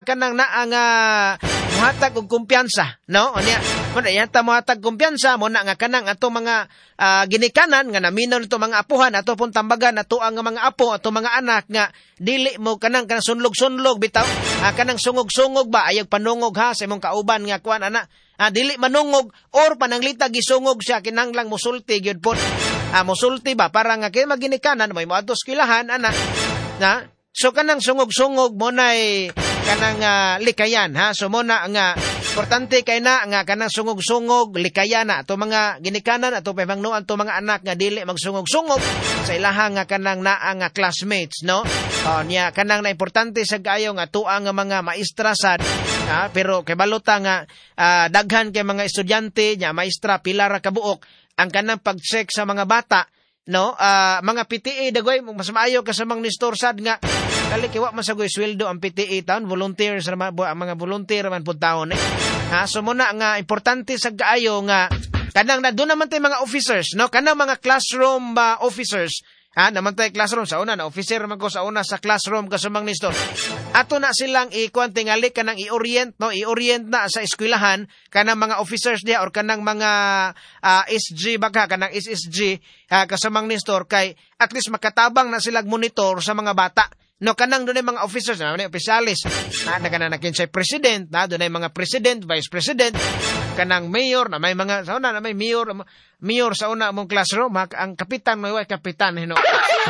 kanang naa nga muhatag og kumpiyansa, no? Unya, mo na yata muhatag kumpiyansa mo na nga kanang ato mga ginikanan nga naminaw nito mga apuhan ato pun tambagan ato ang mga apo ato mga anak nga dili mo kanang sunlog-sunlog bitaw, kanang sungog-sungog ba ayog panungog ha sa imong kauban nga kuan ana. Dili manungog or pananglita gisungog siya kinahanglang musulti gyud pod. Musulti ba para nga kay maginikanan may moadto eskwelahan ana. Na so kanang sungog-sungog mo nay kanang likayan ha. So mo na nga importante kay na nga kanang sungog-sungog likayan na ato mga ginikanan ato pamangnuan to mga anak nga dili magsungog-sungog sa ilahang nga kanang naa nga classmates, no? Niya kanang na importante sa gayo nga tuang nga mga maestra sad, pero kay balota nga daghan kay mga estudyante nya maestra pila ra ka buok ang kanang pag-check sa mga bata, no? Mga PTA dagoy mas maayo ka sa mga nistor sad nga kali kiwa man sagoy sweldo ang PTA taon volunteers ang mga volunteer man pud taon so mo na nga importante sa gaayo nga kanang na doon naman tay mga officers, no? Kanang mga classroom officers naman tayo classroom sa una na officer man ko sa una sa classroom kasumang nistor. Ato na silang ikuan tingali kanang i-orient, no? I-orient na sa eskwelahan kanang mga officers dia or kanang mga SG baka kanang SSG kasumang nistor kay at least makatabang na silang monitor sa mga bata. No, kanang doon ay mga officers, na opisyalis, nakin siya president, doon ay mga president, vice president, kanang mayor, na may mga, sa una, na may mayor sa una mong classroom, ang kapitan, may kapitan, no?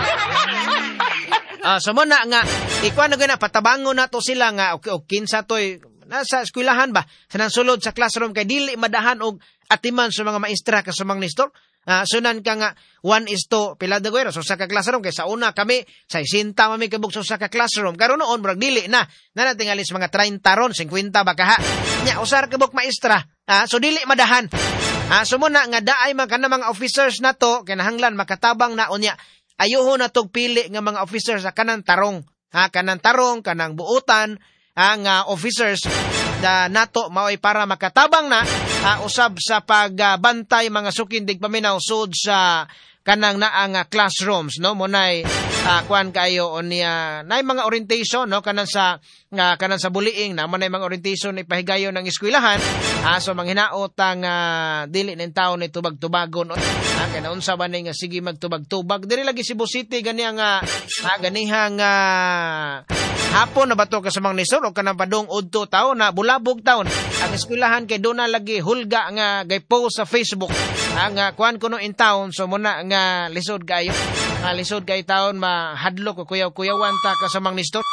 So mo na nga, ikaw na gana, patabango na to sila nga, o kinsa to'y, nasa eskwelahan ba, sanang sulod sa classroom, kay dili madahan og atiman sa mga maestra kasumang nistor. Sunan ka nga 1:, pila dagoy so sa ka classroom kay sa una kami sa 60 mami kabuk sa ka classroom karon noon murag dili na natingalis mga 30 ron 50 baka nya usar kabuk maestra so dili madahan so muna nga daay man kana mga officers nato kinahanglan makatabang na unya ayuho na tog pili nga mga officers sa kanang tarong kanang buutan nga officers na nato maoy para makatabang na usab sa pagbantay mga sukindig paminaw sud sa kanang naang classrooms, no? Munay kuan kayo niya nay mga orientation, no? Kanang sa bullying na manay mga orientation ipahigayon ng eskwelahan so manghinaot ang dili nin tawo ni tubag-tubagon kana unsa ba nga sige magtubag-tubag diri lagi Cebu City ganihang hapon na bato ka sa mga nisor o kanang padong udto taon na bulabog taon ang eskwelahan kay doon na lagi hulga nga gay-post sa Facebook ang kuan kuno in town so muna nga lisod kayo taon mahadlok o kuyaw-kuyawan ta ka sa mga nistor.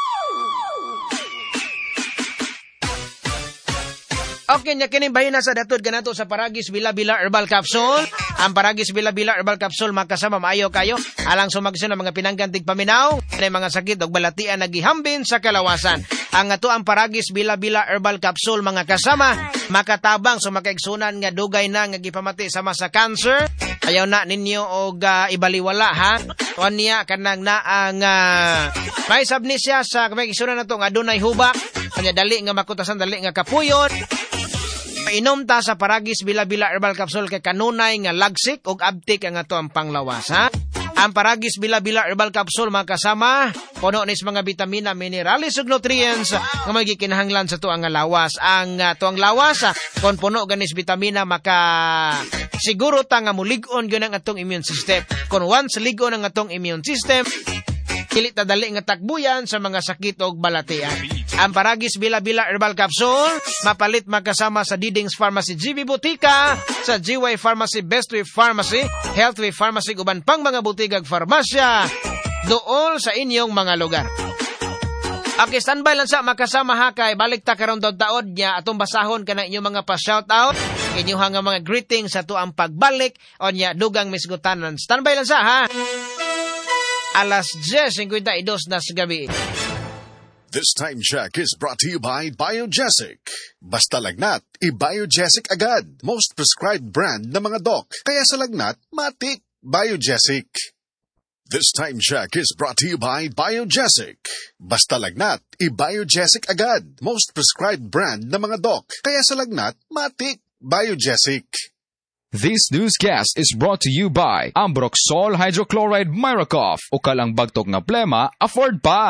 Okay, nya kini bahin na sa datod ganato sa Paragis Bila-Bila Herbal Capsule. Ang Paragis Bila-Bila Herbal Capsule makasama maayo kayo alang sumagsun ang mga pinanggantig paminaw, may mga sakit ug balatian nagihambin sa kalawasan. Ang ato ang Paragis Bila-Bila Herbal Capsule mga kasama makatabang so makaigsunan nga dugay na nga gipamati sama sa cancer. Ayaw na ninyo og ibaliwala ha. Tuan niya kanang naang may sabni siya sa kaigsunan nato nga adunay hubak, kanya dali nga makutasan dali nga kapuyon. Inom ta sa Paragis Bila-Bila Herbal Capsule kay kanunay nga lagsik ug abtik ang ato ang panglawas ha. Ang Paragis Bila-Bila Herbal Capsule mga kasama puno nis mga vitamina, minerales ug nutrients nga magikinahanglan sa tuang lawas. Ang tuang lawas kon puno ganis vitamina maka siguro ta nga mulig-on gyud ang atong immune system. Kon once lig-on ang atong immune system dili ta dali nga takbuyan sa mga sakit ug balatian. Ang Paragis Bila-Bila Herbal Capsule mapalit magkasama sa Diding's Pharmacy, GB Butika, sa GY Pharmacy, Best Way Pharmacy, Health Way Pharmacy, uban pang mga butigag farmasya dool sa inyong mga lugar. Okay, standby lang sa makasama ha kay balik ta karon taod niya atong basahon kana inyong mga pa-shoutout, inyong mga greetings sa tuang pagbalik o niya dugang misgutanan. Standby lang sa ha. Alas 10:52 na sa gabi. This time check is brought to you by Biogesic. Basta lagnat, i-Biogesic agad. Most prescribed brand ng mga doc. Kaya sa lagnat, matik. Biogesic. This time check is brought to you by Biogesic. Basta lagnat, i-Biogesic agad. Most prescribed brand ng mga doc. Kaya sa lagnat, matik. Biogesic. This newscast is brought to you by Ambroxol Hydrochloride Miracoff. O kalang bagtok nga plema, afford pa.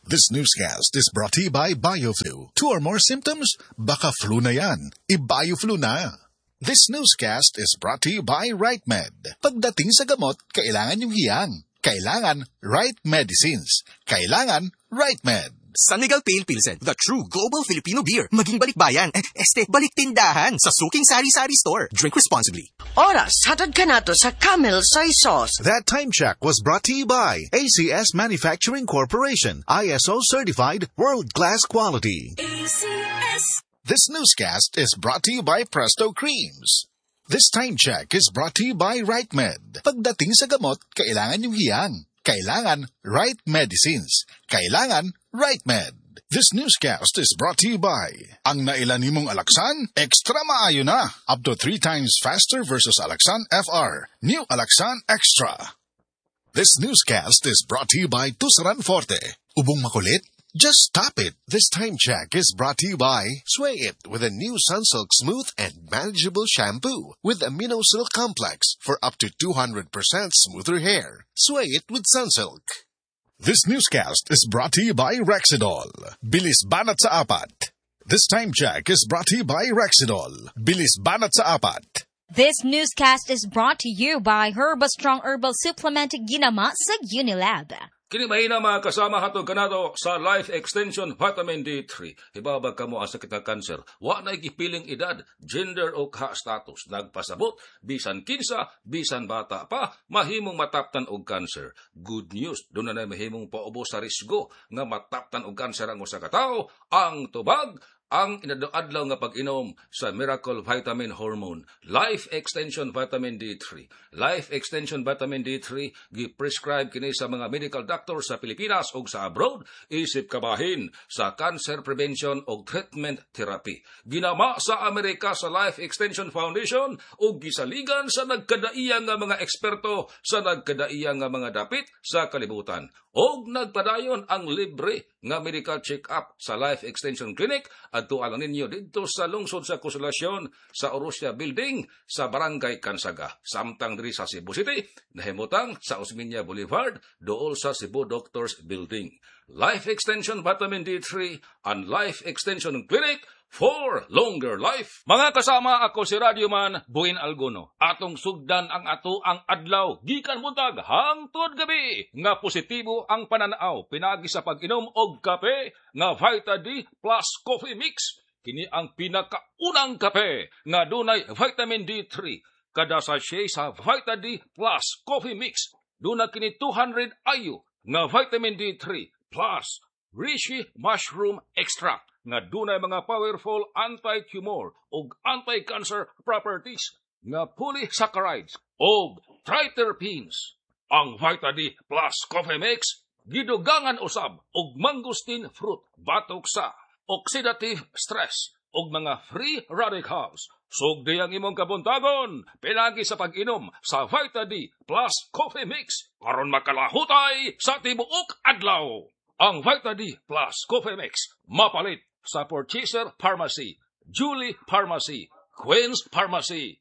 This newscast is brought to you by BioFlu. 2 or more symptoms? Baka flu na yan. I-BioFlu na. This newscast is brought to you by RightMed. Pagdating sa gamot, kailangan yung hiyang. Kailangan right medicines. Kailangan RightMed. San Miguel Pale Pilsen, the true global Filipino beer. Maging balikbayan, balik tindahan sa Suking Sari-Sari Store. Drink responsibly. Oras, hatad ka na to sa Camel Soy Sauce. That time check was brought to you by ACS Manufacturing Corporation. ISO certified world-class quality. ACS. This newscast is brought to you by Presto Creams. This time check is brought to you by RightMed. Pagdating sa gamot, kailangan yung hiyang. Kailangan right medicines. Kailangan RightMed. This newscast is brought to you by ang nailan nimong Alaxan, extra maayo na. Up to 3 times faster versus Alaxan FR. New Alaxan Extra. This newscast is brought to you by Tusaran Forte. Ubong makulit? Just stop it. This time check is brought to you by Sway It with a new Sunsilk Smooth and Manageable Shampoo with Amino Silk Complex for up to 200% smoother hair. Sway It with Sunsilk. This newscast is brought to you by Rexidol. Bilis banat sa apat. This time check is brought to you by Rexidol. Bilis banat sa apat. This newscast is brought to you by Herbastrong Herbal Supplement ginama sa Unilab. Kini mahina mga kasama hatod kanado sa Life Extension Vitamin D3. Hibabag kamo ang sakit ng kanser. Wa na ikipiling edad, gender o status. Nagpasabot, bisan kinsa, bisan bata pa, mahimong mataptan og kanser. Good news, doon na mahimong paubos sa risgo nga mataptan og kanser ang usa ka tawo. Ang tubag, ang inadlaw nga pag-inom sa Miracle Vitamin Hormone, Life Extension Vitamin D3. Life Extension Vitamin D3 gi-prescribe kini sa mga medical doctor sa Pilipinas ug sa abroad, isip kabahin sa cancer prevention ug treatment therapy. Ginama sa Amerika sa Life Extension Foundation ug gisaligan sa nagkadaiyang nga mga eksperto sa nagkadaiyang nga mga dapit sa kalibutan. Og nagpadayon ang libre nga medical check-up sa Life Extension Clinic adto lang ninyo dito sa lungsod sa Consolacion sa Orosia Building sa Barangay Kansaga. Samtang diri sa Cebu City, nahimutang sa Osmeña Boulevard, dool sa Cebu Doctors Building. Life Extension Vitamin D3 and Life Extension Clinic for longer life. Mga kasama, ako si Radioman Buin Alguno. Atong sugdan ang ato ang adlaw gikan buntag hangtod gabi nga positibo ang pananaw pinagi sa pag-inom og kape nga Vita D plus Coffee Mix. Kini ang pinakaunang kape nga dunay vitamin D3. Kada sachet sa Vita D plus Coffee Mix duna kini 200 IU nga vitamin D3 plus Reishi Mushroom Extract nga dunay mga powerful anti-tumor ug anti-cancer properties nga polysaccharides ug triterpenes. Ang Vita D plus Coffee Mix gidugangan usab og mangosteen fruit batok sa oxidative stress ug mga free radicals. Sugdi ang imong kabuntagon pinagi sa pag-inom sa Vita D plus Coffee Mix aron makalahutay sa tibuok adlaw. Ang Vita D plus Coffee Mix mapalit sa Purchaser Pharmacy, Julie Pharmacy, Queen's Pharmacy,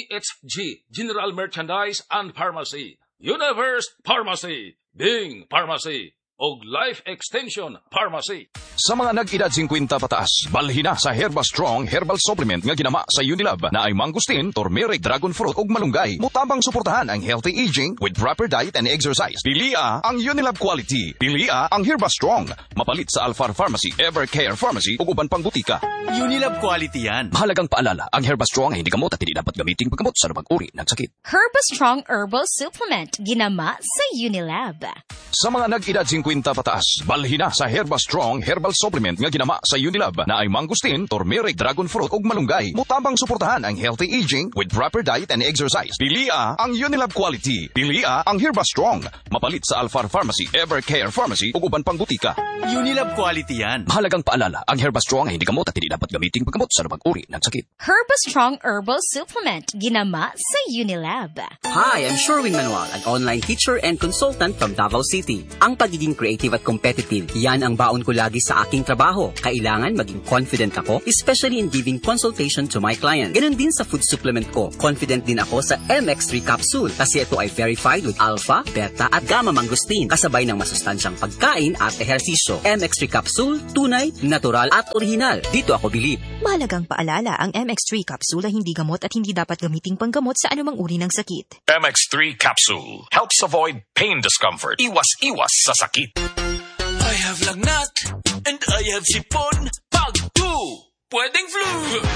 CHG General Merchandise and Pharmacy, Universe Pharmacy, Bing Pharmacy, og Life Extension Pharmacy. Sa mga nag-edad 50 pataas, balhin na sa Herbastrong Herbal Supplement nga ginama sa Unilab na ay mangosteen, turmeric, dragon fruit ug malunggay. Mutabang suportahan ang healthy aging with proper diet and exercise. Pilia ang Unilab quality. Pilia ang Herbastrong. Mapalit sa Alfar Pharmacy, Evercare Pharmacy ug uban pang butika. Unilab quality yan. Mahalagang paalala, ang Herbastrong ay hindi gamot at hindi dapat gamitin paggamot sa anumang uri ng sakit. Herbastrong Herbal Supplement ginama sa Unilab. Sa mga nag-edad 50 pataas, balhin na sa Herbastrong Herbal Supplement nga ginama sa Unilab na ay mangosteen, turmeric, dragon fruit ug malunggay. Mutabang suportahan ang healthy aging with proper diet and exercise. Pilia ang Unilab quality. Pilia ang Herbastrong. Mapalit sa Alfar Pharmacy, Evercare Pharmacy ug uban pang butika. Unilab quality yan. Mahalagang paalala, ang Herbastrong ay hindi gamot at hindi dapat gamitin paggamot sa anumang uri ng sakit. Herbastrong Herbal Supplement ginama sa Unilab. Hi, I'm Sherwin Manuel, an online teacher and consultant from Davao City. Ang pagiging creative at competitive. Yan ang baon ko lagi sa aking trabaho. Kailangan maging confident ako, especially in giving consultation to my client. Ganon din sa food supplement ko. Confident din ako sa MX3 capsule kasi ito ay verified with alpha, beta at gamma mangosteen kasabay ng masustansyang pagkain at ehersisyo. MX3 capsule, tunay, natural at original. Dito ako bilib. Mahalagang paalala, ang MX3 capsule ay hindi gamot at hindi dapat gamiting panggamot sa anumang uri ng sakit. MX3 capsule helps avoid pain discomfort. Iwas sa sakit. I have lagnat and I have sipon. Pag 2, pwedeng flu.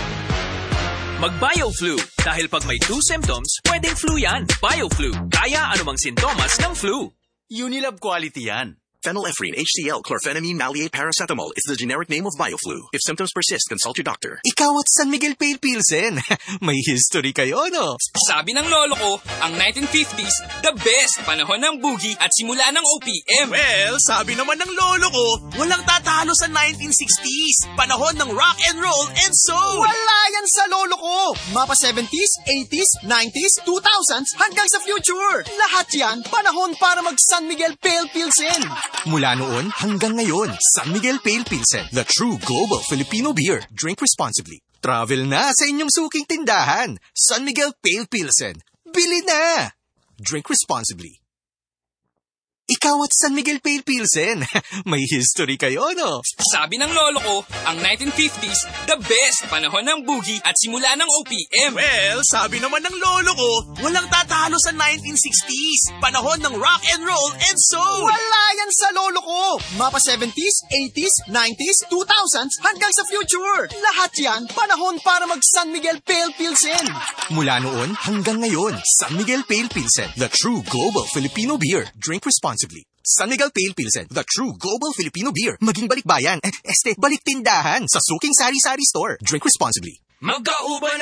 Mag-BioFlu. Dahil pag may 2 symptoms, pwedeng flu yan. BioFlu. Kaya anumang sintomas ng flu. Unilab quality yan. Phenylephrine, HCl, chlorphenamine, maleate, paracetamol is the generic name of BioFlu. If symptoms persist, consult your doctor. Ikaw at San Miguel Pale Pilsen. May history kayo, no? Sabi ng lolo ko, ang 1950s, the best panahon ng boogie at simula ng OPM. Well, sabi naman ng lolo ko, walang tatalo sa 1960s. Panahon ng rock and roll and soul. Wala yan sa lolo ko. Mapa 70s, 80s, 90s, 2000s, hanggang sa future. Lahat yan, panahon para mag San Miguel Pale Pilsen. Mula noon hanggang ngayon, San Miguel Pale Pilsen, the true global Filipino beer. Drink responsibly. Travel na sa inyong suking tindahan. San Miguel Pale Pilsen. Bili na! Drink responsibly. Ikaw at San Miguel Pale Pilsen. May history kayo, no? Sabi ng lolo ko, ang 1950s, the best panahon ng boogie at simula ng OPM. Well, sabi naman ng lolo ko, walang tatalo sa 1960s. Panahon ng rock and roll and soul. Wala yan sa lolo ko. Mapa 70s, 80s, 90s, 2000s, hanggang sa future. Lahat yan, panahon para mag San Miguel Pale Pilsen. Mula noon hanggang ngayon, San Miguel Pale Pilsen, the true global Filipino beer. Drink responsibly. San Miguel Pale Pilsen, the true global Filipino beer. Maging balikbayan, balik tindahan sa suking sari-sari store. Drink responsibly. Magkauban